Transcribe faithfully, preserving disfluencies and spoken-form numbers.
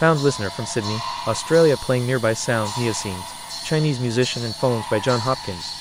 Found listener from Sydney, Australia playing nearby sound Neoscenes, Chinese musician and phones by John Hopkins.